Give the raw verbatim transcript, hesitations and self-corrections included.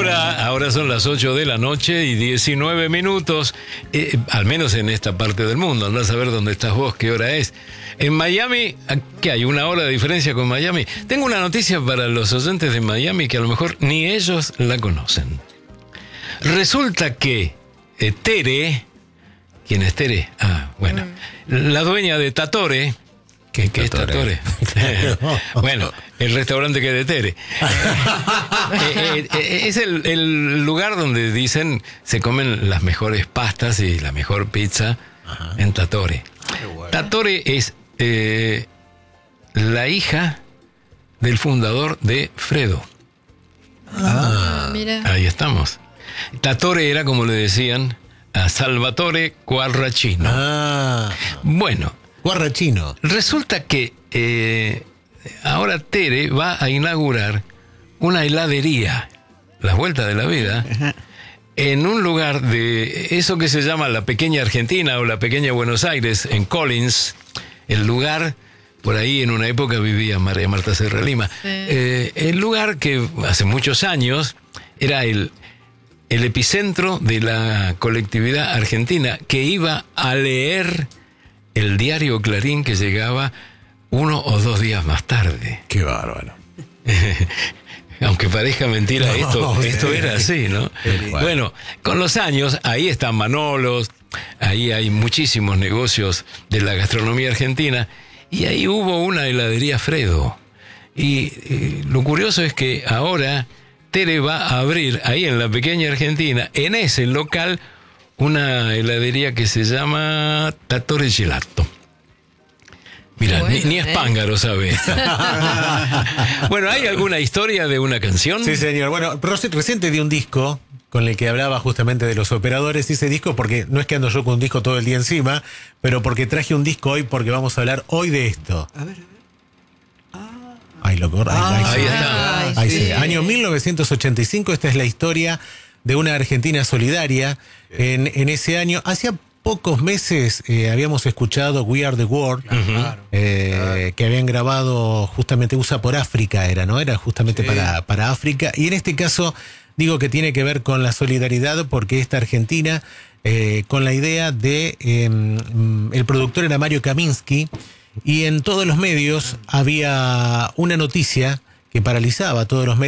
hora, ahora son las ocho de la noche y diecinueve minutos, eh, al menos en esta parte del mundo. Andás a ver dónde estás vos, qué hora es. En Miami, ¿qué hay? ¿Una hora de diferencia con Miami? Tengo una noticia para los oyentes de Miami que a lo mejor ni ellos la conocen. Resulta que eh, Tere, ¿quién es Tere? Ah, bueno, mm. la dueña de Tatore. ¿Qué, qué es Tatore? Bueno, el restaurante que es de Tere. eh, eh, es el, el lugar donde dicen se comen las mejores pastas y la mejor pizza. Ajá. En Tatore. Bueno. Tatore es eh, la hija del fundador de Fredo. Ah, mira. Ahí estamos. Tatore era, como le decían, a Salvatore Guarracino. Ah. Bueno. Guarracino. Resulta que eh, ahora Tere va a inaugurar una heladería, las vueltas de la vida, ajá, en un lugar de eso que se llama la pequeña Argentina o la pequeña Buenos Aires, en Collins, el lugar, por ahí en una época vivía María Marta Serra Lima, sí. eh, el lugar que hace muchos años era el, el epicentro de la colectividad argentina que iba a leer el diario Clarín, que llegaba uno o dos días más tarde. Qué bárbaro. Aunque parezca mentira, no, esto, sí. esto era así, ¿no? Sí. Bueno, con los años, ahí están Manolos, ahí hay muchísimos negocios de la gastronomía argentina, y ahí hubo una heladería Fredo. Y, y lo curioso es que ahora Tere va a abrir ahí en la pequeña Argentina, en ese local, una heladería que se llama Tatore Gelato. Mira, bueno, ni, ni Espángaro, ¿sabes? Bueno, ¿hay alguna historia de una canción? Sí, señor. Bueno, reciente de un disco con el que hablaba justamente de los operadores, ese disco, porque no es que ando yo con un disco todo el día encima, pero porque traje un disco hoy, porque vamos a hablar hoy de esto. A ver, a ver. Ah. Ahí lo corro. Ah, ahí, ahí, ahí está. Ahí, ahí sí. Año mil novecientos ochenta y cinco, esta es la historia de una Argentina solidaria. En, en ese año, hacía pocos meses eh, habíamos escuchado We Are the World, uh-huh. eh, que habían grabado justamente U S A por África, era, ¿no? Era justamente sí. para, para África. Y en este caso digo que tiene que ver con la solidaridad, porque esta Argentina, eh, con la idea de, eh, el productor era Mario Kaminsky, y en todos los medios había una noticia que paralizaba a todos los medios.